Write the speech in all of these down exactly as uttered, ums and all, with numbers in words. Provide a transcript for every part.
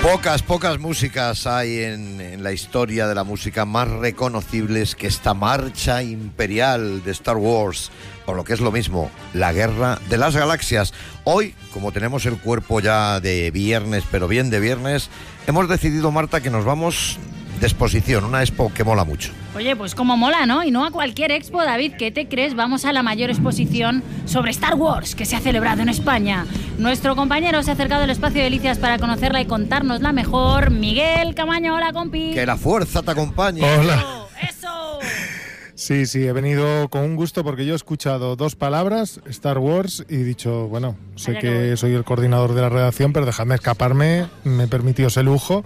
Pocas, pocas músicas hay en, en la historia de la música más reconocibles que esta marcha imperial de Star Wars, o lo que es lo mismo, la Guerra de las Galaxias. Hoy, como tenemos el cuerpo ya de viernes, pero bien de viernes, hemos decidido, Marta, que nos vamos de exposición, una expo que mola mucho. Oye, pues como mola, ¿no? Y no a cualquier expo, David, ¿qué te crees? Vamos a la mayor exposición sobre Star Wars que se ha celebrado en España. Nuestro compañero se ha acercado al espacio de Delicias para conocerla y contárnosla mejor. Miguel Camaño, hola, compi. Que la fuerza te acompañe. Hola. ¡Eso! Sí, sí, he venido con un gusto porque yo he escuchado dos palabras, Star Wars, y he dicho, bueno, sé Allá que que soy el coordinador de la redacción, pero dejadme escaparme, me he permitido ese lujo.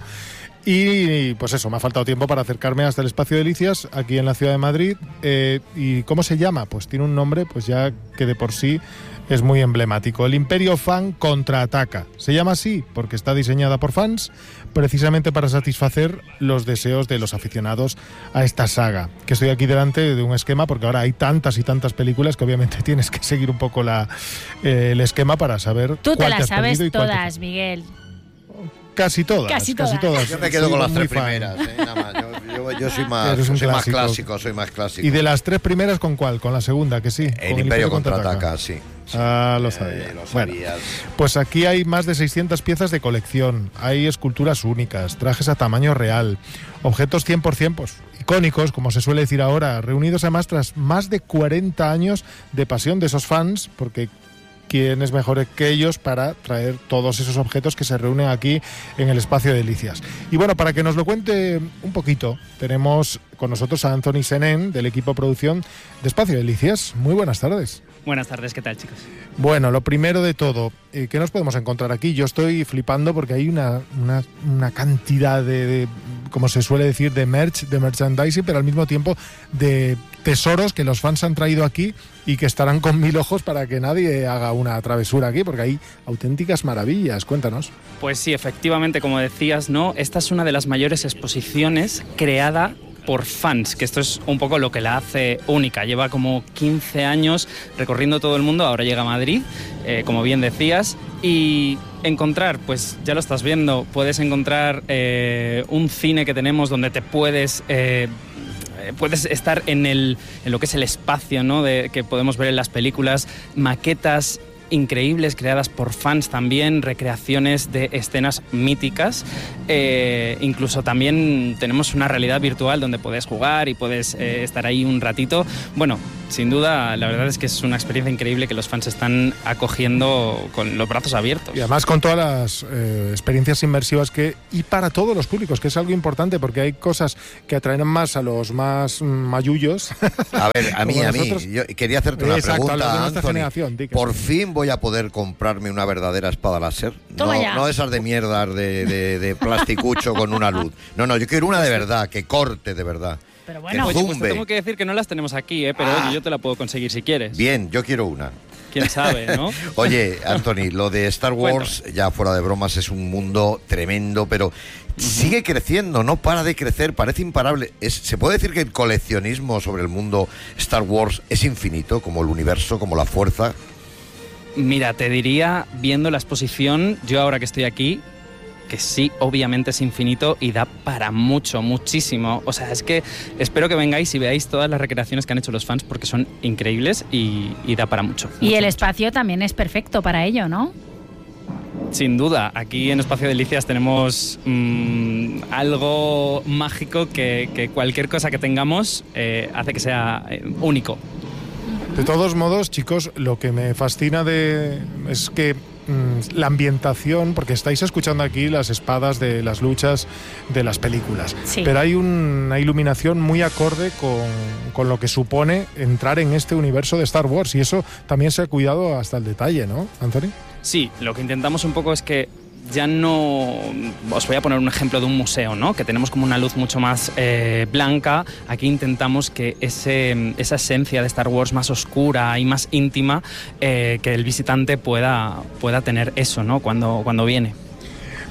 Y pues eso, me ha faltado tiempo para acercarme hasta el espacio de Delicias, aquí en la ciudad de Madrid. Eh, ¿Y cómo se llama? Pues tiene un nombre pues ya que de por sí es muy emblemático. El Imperio Fan Contraataca. Se llama así porque está diseñada por fans, precisamente para satisfacer los deseos de los aficionados a esta saga. Que estoy aquí delante de un esquema porque ahora hay tantas y tantas películas que obviamente tienes que seguir un poco la, eh, el esquema para saber Tú te cuál te las has sabes perdido y cuál te todas, falta. Miguel. Casi todas, Casi casi todas. todas. Yo me quedo Soy con las muy tres fan. primeras, ¿eh? Nada más. Yo, yo, yo soy, más, Eres un soy más clásico. clásico, soy más clásico. ¿Y de las tres primeras con cuál? Con la segunda, que sí. El con Imperio Contraataca, sí. sí. Ah, lo Eh, sabía. lo Bueno, sabías. pues aquí hay más de seiscientas piezas de colección, hay esculturas únicas, trajes a tamaño real, objetos cien por ciento pues, icónicos, como se suele decir ahora, reunidos además tras más de cuarenta años de pasión de esos fans, porque quién es mejor que ellos para traer todos esos objetos que se reúnen aquí en el espacio de Delicias. Y bueno, para que nos lo cuente un poquito, tenemos con nosotros a Anthony Senen, del equipo de producción de Espacio de Delicias. Muy buenas tardes. Buenas tardes, ¿qué tal, chicos? Bueno, lo primero de todo, eh, ¿qué nos podemos encontrar aquí? Yo estoy flipando porque hay una, una, una cantidad de, de, como se suele decir, de merch, de merchandising, pero al mismo tiempo de tesoros que los fans han traído aquí y que estarán con mil ojos para que nadie haga una travesura aquí, porque hay auténticas maravillas. Cuéntanos. Pues sí, efectivamente, como decías, ¿no? Esta es una de las mayores exposiciones creada por fans, que esto es un poco lo que la hace única. Lleva como quince años recorriendo todo el mundo, ahora llega a Madrid, eh, como bien decías, y encontrar, pues ya lo estás viendo, puedes encontrar eh, un cine que tenemos donde te puedes... Eh, puedes estar en, el, en lo que es el espacio, ¿no? De, que podemos ver en las películas, maquetas increíbles creadas por fans también, recreaciones de escenas míticas, eh, incluso también tenemos una realidad virtual donde puedes jugar y puedes eh, estar ahí un ratito. Bueno, sin duda, la verdad es que es una experiencia increíble que los fans están acogiendo con los brazos abiertos. Y además con todas las eh, experiencias inmersivas que y para todos los públicos, que es algo importante porque hay cosas que atraen más a los más mayullos. A ver, a mí, a mí, yo quería hacerte una Exacto, pregunta, a los de nuestra Anthony. generación, di que Por sí. fin voy a poder comprarme una verdadera espada láser. No, Toma ya. no esas de mierdas de, de, de plasticucho con una luz. No, no, yo quiero una de verdad, que corte de verdad. Pero Que bueno, Oye, pues zumbe. te tengo que decir que no las tenemos aquí, ¿eh? Pero Ah. oye, yo te la puedo conseguir si quieres. Bien, yo quiero una. Quién sabe, ¿no? Oye, Anthony, lo de Star Wars, ya fuera de bromas, es un mundo tremendo, pero sigue creciendo, no para de crecer, parece imparable. Es, ¿se puede decir que el coleccionismo sobre el mundo Star Wars es infinito, como el universo, como la fuerza? Mira, te diría, viendo la exposición, yo ahora que estoy aquí, que sí, obviamente es infinito y da para mucho, muchísimo. O sea, es que espero que vengáis y veáis todas las recreaciones que han hecho los fans porque son increíbles y, y da para mucho. y mucho, el mucho. espacio también es perfecto para ello, ¿no? Sin duda, aquí en Espacio Delicias tenemos mmm, algo mágico que, que cualquier cosa que tengamos eh, hace que sea eh, único. De todos modos, chicos, lo que me fascina de es que mmm, la ambientación, porque estáis escuchando aquí las espadas de las luchas de las películas, Sí. pero hay un- una iluminación muy acorde con, con lo que supone entrar en este universo de Star Wars, y eso también se ha cuidado hasta el detalle, ¿no, Anthony? Sí, lo que intentamos un poco es que ya no... Os voy a poner un ejemplo de un museo, ¿no? Que tenemos como una luz mucho más eh, blanca. Aquí intentamos que ese, esa esencia de Star Wars más oscura y más íntima, eh, que el visitante pueda, pueda tener eso, ¿no? Cuando, cuando viene.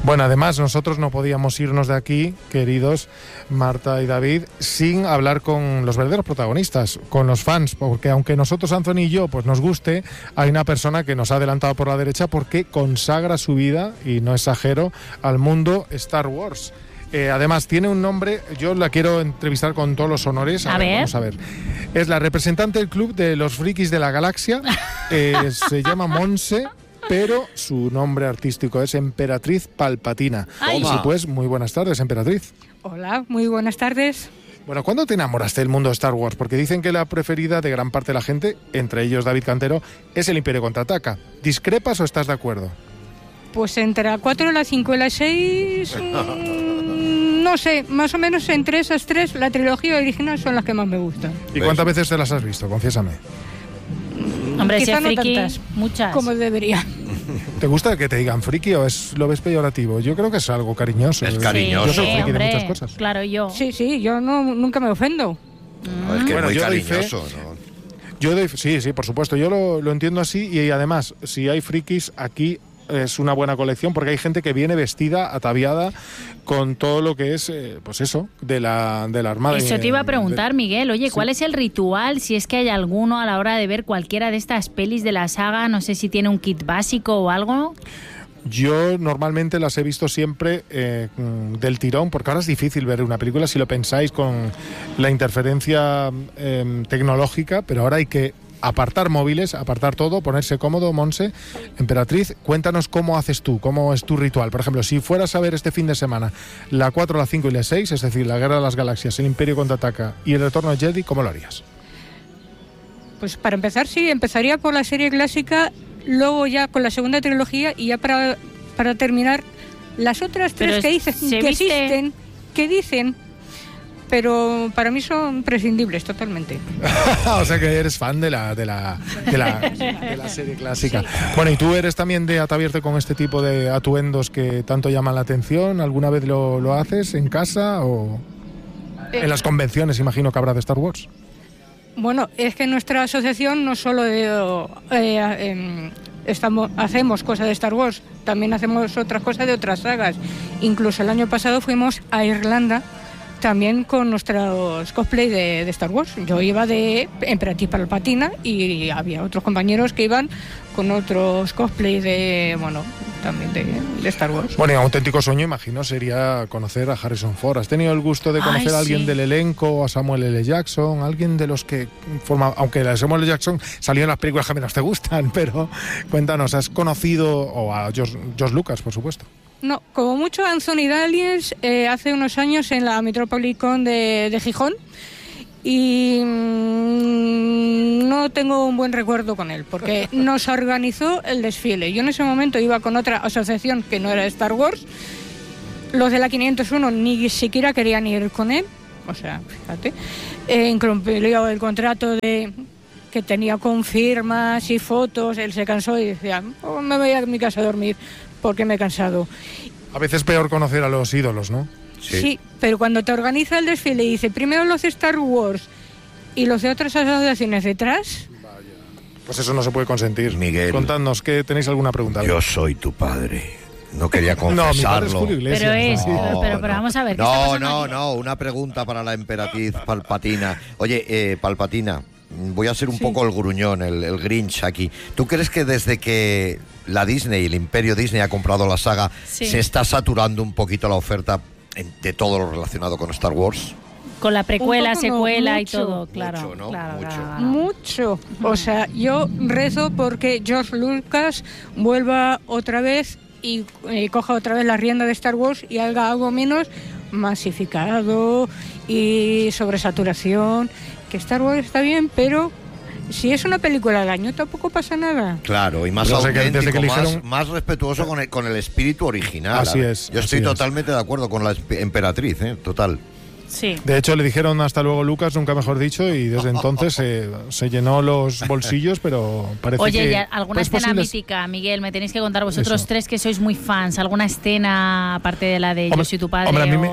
Bueno, además nosotros no podíamos irnos de aquí, queridos Marta y David, sin hablar con los verdaderos protagonistas, con los fans, porque aunque nosotros, Anthony y yo, pues nos guste, hay una persona que nos ha adelantado por la derecha porque consagra su vida, y no exagero, al mundo Star Wars. Eh, además, tiene un nombre, yo la quiero entrevistar con todos los honores. A, a ver, ver. Vamos a ver. Es la representante del club de los frikis de la galaxia. Eh, se llama Monse, pero su nombre artístico es Emperatriz Palpatina. Ay. Y sí, pues, muy buenas tardes, Emperatriz. Hola, muy buenas tardes. Bueno, ¿cuándo te enamoraste del mundo de Star Wars? Porque dicen que la preferida de gran parte de la gente, entre ellos David Cantero, es el Imperio Contraataca. ¿Discrepas o estás de acuerdo? Pues entre la cuatro, la cinco y la seis... mmm, no sé, más o menos entre esas tres, la trilogía original son las que más me gustan. ¿Y cuántas veces te las has visto? Confiésame. Hombre, si Quizá es no friki, tantas muchas. como debería. ¿Te gusta que te digan friki o es, lo ves peyorativo? Yo creo que es algo cariñoso. Es cariñoso. Yo soy Sí, friki hombre, de muchas cosas. claro, yo. Sí, sí, yo no, nunca me ofendo. No, es que Bueno, es muy yo doy fe. cariñoso, ¿no? Yo doy, sí, sí, por supuesto. Yo lo, lo entiendo así, y además, si hay frikis aquí, es una buena colección porque hay gente que viene vestida, ataviada con todo lo que es, eh, pues eso, de la, de la Armada. Eso te iba a de- preguntar, Miguel. Oye, ¿cuál Sí. es el ritual? Si es que hay alguno a la hora de ver cualquiera de estas pelis de la saga, no sé si tiene un kit básico o algo. Yo normalmente las he visto siempre eh, mm, del tirón, porque ahora es difícil ver una película si lo pensáis con la interferencia eh, tecnológica, pero ahora hay que apartar móviles, apartar todo, ponerse cómodo. Monse, Emperatriz, cuéntanos cómo haces tú, cómo es tu ritual. Por ejemplo, si fueras a ver este fin de semana la cuatro, la cinco y la seis, es decir, la Guerra de las Galaxias, el Imperio Contraataca y el Retorno de Jedi, ¿cómo lo harías? Pues para empezar, sí, empezaría por la serie clásica, luego ya con la segunda trilogía y ya para, para terminar las otras Pero tres que dicen se que viste- existen, que dicen, pero para mí son prescindibles totalmente. O sea que eres fan de la, de la, de la, de la serie clásica. Bueno, ¿y tú eres también de ataviarte con este tipo de atuendos que tanto llaman la atención? ¿Alguna vez lo, lo haces en casa o en las convenciones, imagino que habrá de Star Wars? Bueno, es que nuestra asociación no solo de, eh, em, estamos, hacemos cosas de Star Wars, también hacemos otras cosas de otras sagas. Incluso el año pasado fuimos a Irlanda también con nuestros cosplay de, de Star Wars. Yo iba de Emperatriz Palpatina y había otros compañeros que iban con otros cosplays de, bueno, también de, de Star Wars. Bueno, y un auténtico sueño, imagino, sería conocer a Harrison Ford. ¿Has tenido el gusto de conocer Ay, a alguien sí. del elenco, a Samuel L. Jackson, alguien de los que forma, aunque la de Samuel L. Jackson salió en las películas que menos te gustan, pero cuéntanos, ¿has conocido, o a George, George Lucas, por supuesto? No, como mucho Anthony Daniels eh, hace unos años en la Metropolicon de, de Gijón y mm, no tengo un buen recuerdo con él porque nos organizó el desfile. Yo en ese momento iba con otra asociación que no era Star Wars. Los de la quinientos uno ni siquiera querían ir con él, o sea, fíjate, eh, incumplió el contrato de que tenía con firmas y fotos. Él se cansó y decía, oh, me voy a mi casa a dormir porque me he cansado. A veces es peor conocer a los ídolos, ¿no? Sí. Pero cuando te organiza el desfile y dice primero los de Star Wars y los de otras asociaciones detrás, Pues eso no se puede consentir. Miguel. Contadnos, ¿que tenéis alguna pregunta? Yo soy tu padre. No quería No, mi padre es confesarlo. Julio Iglesias. Pero es- Sí. Pero- pero- pero vamos a ver, ¿qué está No, pasando no, aquí? no. Una pregunta para la emperatriz Palpatina. Oye, eh, Palpatina, voy a ser un Sí. poco el gruñón, el, el Grinch aquí. ¿Tú crees que desde que la Disney, el imperio Disney ha comprado la saga, Sí. se está saturando un poquito la oferta en- de todo lo relacionado con Star Wars? Con la precuela, Un poco no, secuela y mucho. todo, claro. Mucho, ¿no? claro, Mucho. claro. mucho. O sea, yo rezo porque George Lucas vuelva otra vez y eh, coja otra vez la rienda de Star Wars y haga algo menos masificado y sobresaturación. Que Star Wars está bien, pero si es una película al año tampoco pasa nada. Claro, y más Pero sé que auténtico, desde que más, eligieron- más respetuoso con el, con el espíritu original. Así A ver, es, Yo estoy así es. totalmente de acuerdo con la esp- emperatriz, ¿eh? Total. Sí. De hecho, le dijeron hasta luego Lucas, nunca mejor dicho, y desde entonces eh, se llenó los bolsillos, pero parece Oye, que... ¿y alguna es escena posible- mítica, Miguel? Me tenéis que contar vosotros Eso. tres que sois muy fans. ¿Alguna escena, aparte de la de Yo Hombre, soy tu padre hombre, a mí me- o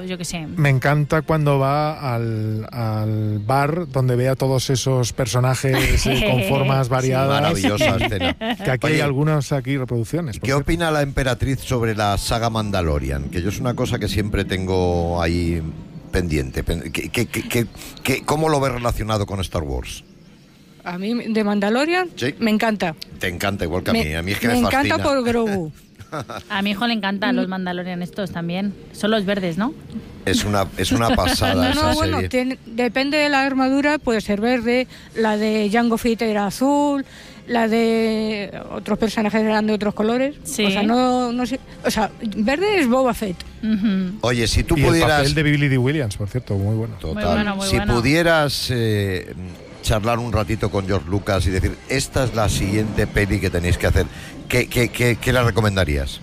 yo qué sé. Me encanta cuando va al, al bar donde ve a todos esos personajes eh, con formas variadas. Maravillosa escena. Que aquí Oye, hay algunas aquí reproducciones. por ¿qué cierto. opina la emperatriz sobre la saga Mandalorian? Que yo es una cosa que siempre tengo ahí pendiente. Pen- ¿Qué, qué, qué, qué- qué- ¿Cómo lo ves relacionado con Star Wars? A mí de Mandalorian Sí. me encanta. Te encanta igual que a mí. A mí es que me, me fascina. encanta por Grogu. A mi hijo le encantan los Mandalorian estos también. Son los verdes, ¿no? Es una, es una pasada No, esa no, bueno, serie. tiene- depende de la armadura, puede ser verde, la de Jango Fett era azul, la de otros personajes eran de otros colores. Sí. O sea, no, no sé, o sea, verde es Boba Fett. Ujú. Oye, si tú Y el pudieras... papel de Billy Dee Williams, por cierto, muy bueno. Total. Muy bueno, muy si bueno. pudieras eh, charlar un ratito con George Lucas y decir, esta es la siguiente peli que tenéis que hacer, ¿qué, qué, qué, qué le recomendarías?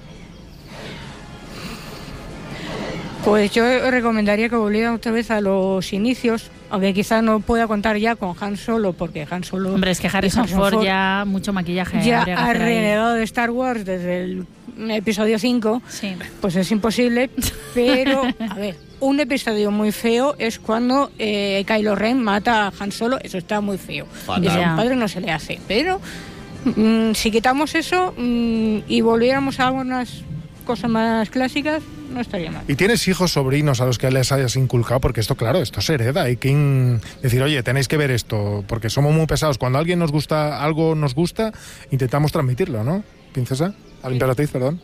Pues yo recomendaría que volvieran otra vez a los inicios, aunque quizás no pueda contar ya con Han Solo, porque Han Solo... Hombre, es que Harrison Harrison Ford Ford ya mucho maquillaje. ya habría que ha hacer ahí. renegado de Star Wars desde el episodio cinco, Sí. pues es imposible, pero, a ver, un episodio muy feo es cuando eh, Kylo Ren mata a Han Solo, eso está muy feo. Fatal. Eso a Ya. un padre no se le hace, pero mm, si quitamos eso mm, y volviéramos a algunas cosas más clásicas, no estaría mal. ¿Y tienes hijos, sobrinos a los que les hayas inculcado? Porque esto, claro, esto se hereda. Hay que in- decir, oye, tenéis que ver esto, porque somos muy pesados. Cuando alguien nos gusta, algo nos gusta, intentamos transmitirlo, ¿no? Princesa, a la emperatriz, perdón.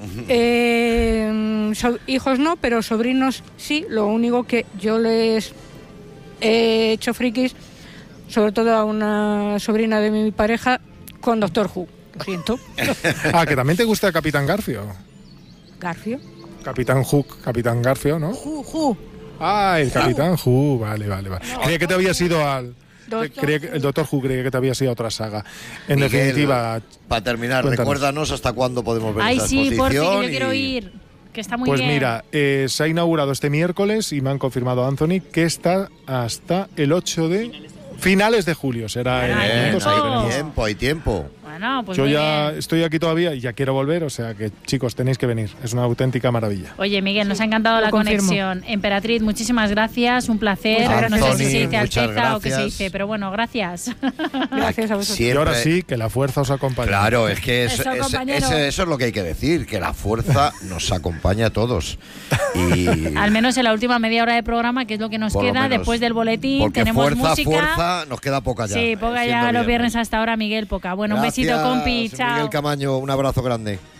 Eh, so- hijos no, pero sobrinos sí. Lo único que yo les he hecho frikis, sobre todo a una sobrina de mi pareja, con Doctor Who. Lo siento. Ah, que también te gusta Capitán Garfio. Garfio. Capitán Hook, Capitán Garfio, ¿no? Who, Who. Ah, el Capitán Who, vale, vale, vale. Creía que te habías ido al... Doctor creía que- el Doctor Who creía que te habías ido a otra saga. En Miguel, definitiva, para terminar, cuéntanos. recuérdanos hasta cuándo podemos ver Ay, esa sí, por fin, exposición yo quiero y- ir. Que está muy pues bien. mira, eh, se ha inaugurado este miércoles y me han confirmado, Anthony, que está hasta el ocho de... Finales de julio será el Hay evento, o sea que tiempo. tenemos- Hay tiempo, hay tiempo. Bueno, pues Yo muy ya bien. estoy aquí todavía y ya quiero volver, o sea que chicos, tenéis que venir. Es una auténtica maravilla. Oye, Miguel, nos ha encantado lo la confirmo. conexión. Emperatriz, muchísimas gracias, un placer. Muchas No sé gracias. si se dice Anthony, muchas Alteza o qué se gracias. dice, pero bueno, gracias. Gracias a vosotros. Y ahora Siempre- sí, que la fuerza os acompañe. Claro, es que es- Eso, es- compañero. es- eso es lo que hay que decir, que la fuerza nos acompaña a todos. Y Al menos en la última media hora de programa, que es lo que nos por lo queda menos, después del boletín. porque Tenemos fuerza, música. fuerza, nos queda poca ya. Sí, poca eh, ya siendo los viernes. viernes hasta ahora, Miguel, poca. Bueno, un besito, Gracias, compi. Chao. Miguel Camaño, un abrazo grande.